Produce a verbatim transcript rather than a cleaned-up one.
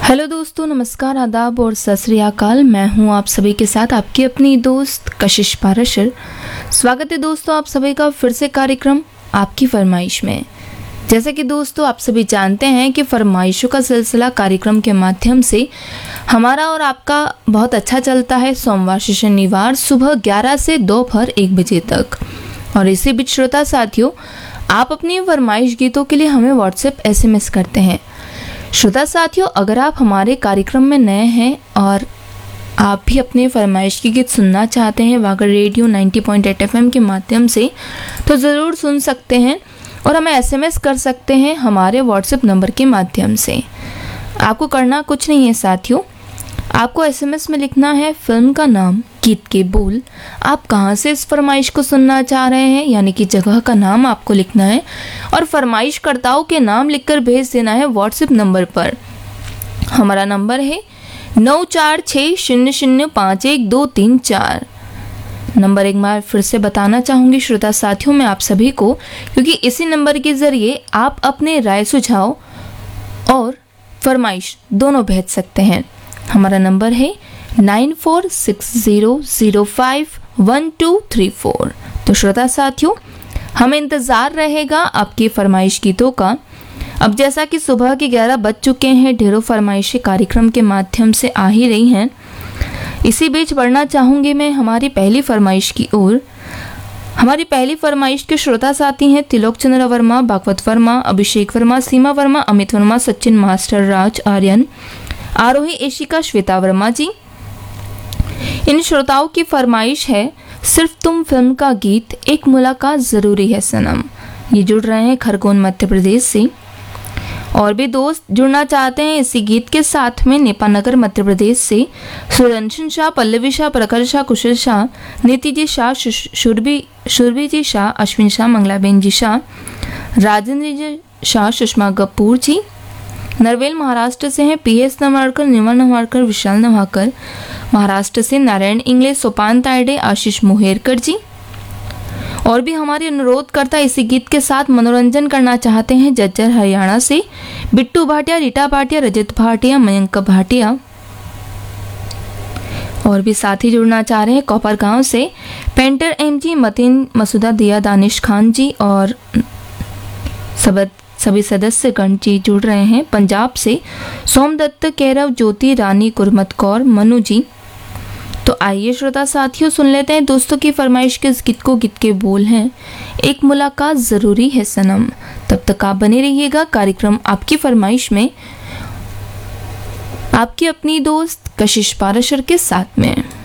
Hello दोस्तों, नमस्कार, आदाब और सत श्री अकाल। मैं हूं आप सभी के साथ आपकी अपनी दोस्त कशिश पाराशर। स्वागत है दोस्तों आप सभी का फिर से कार्यक्रम आपकी फरमाइश में। जैसे कि दोस्तों आप सभी जानते हैं कि फरमाइशों का सिलसिला कार्यक्रम के माध्यम से हमारा और आपका बहुत अच्छा चलता है, सोमवार से शनिवार सुबह ग्यारह से दोपहर एक बजे तक। और इसी बीच श्रोता साथियों, आप अपनी फरमाइश गीतों के लिए हमें व्हाट्सएप एसएमएस करते हैं। श्रोता साथियों, अगर आप हमारे कार्यक्रम में नए हैं और आप भी अपने फरमाइश के गीत सुनना चाहते हैं वागर रेडियो नब्बे पॉइंट आठ एफएम के माध्यम से, तो ज़रूर सुन सकते हैं और हमें एसएमएस कर सकते हैं हमारे व्हाट्सएप नंबर के माध्यम से। आपको करना कुछ नहीं है साथियों, आपको एसएमएस में लिखना है फिल्म का नाम, गीत के बोल, आप कहां से इस फरमाइश को सुनना चाह रहे हैं यानी कि जगह का नाम आपको लिखना है और फरमाइश कर्ताओं के नाम लिखकर भेज देना है व्हाट्सएप नंबर पर। हमारा नंबर है नौ चार छः शून्य शून्य पाँच एक दो तीन चार। नंबर एक बार फिर से बताना चाहूँगी श्रोता साथियों मैं आप सभी को, क्योंकि इसी नंबर के ज़रिए आप अपने राय सुझाव और फरमाइश दोनों भेज सकते हैं। हमारा नंबर है nine four six zero zero five one two three four. तो श्रोता साथियों, हमें इंतज़ार रहेगा आपकी फरमाइश गीतों का। अब जैसा कि सुबह के ग्यारह बज चुके हैं, ढेरों फरमाइशें कार्यक्रम के माध्यम से आ ही रही हैं। इसी बीच बढ़ना चाहूँगी मैं हमारी पहली फरमाइश की ओर। हमारी पहली फरमाइश के श्रोता साथी हैं तिलोक चंद्र वर्मा, भागवत वर्मा, अभिषेक वर्मा, सीमा वर्मा, अमित वर्मा, सचिन मास्टर, राज आर्यन, आरोही एशिका, श्वेता वर्मा जी। इन श्रोताओं की फरमाइश है सिर्फ तुम फिल्म का गीत, एक मुलाकात जरूरी है सनम। ये जुड़ रहे हैं खरगोन मध्य प्रदेश से। और भी दोस्त जुड़ना चाहते हैं इसी गीत के साथ में नेपानगर मध्य प्रदेश से सुरंशन शाह, पल्लवी शाह, प्रखर शाह, कुशल शाह, नीतिजी शाह, शुरभी शुरभी जी शाह, अश्विन शाह, मंगलाबेन जी शाह, राजेंद्र जी शाह, सुषमा कपूर जी। नरवेल महाराष्ट्र से हैं पी एस नवारकर, निमल नवारकर, विशाल नवाकर। महाराष्ट्र से नारायण इंगले, सोपान तायडे, आशीष मोहेरकर जी। और भी हमारे अनुरोध करता इसी गीत के साथ मनोरंजन करना चाहते हैं जज्जर हरियाणा से बिट्टू भाटिया, रीटा भाटिया, रजत भाटिया, मयंक भाटिया। और भी साथी जुड़ना चाह रहे हैं कोपर गांव से पेंटर एम जी, मतीन मसूदा, दिया, दानिश खान जी और सबद सभी सदस्यगण जी जुड़ रहे हैं पंजाब से सोमदत्त, कैरव, ज्योति, रानी, गुरमत कौर, मनु जी। तो आइए श्रोता साथियों सुन लेते हैं दोस्तों की फरमाइश के इस गीत को। गीत के बोल हैं एक मुलाकात जरूरी है सनम। तब तक आप बने रहिएगा कार्यक्रम आपकी फरमाइश में आपकी अपनी दोस्त कशिश पाराशर के साथ में।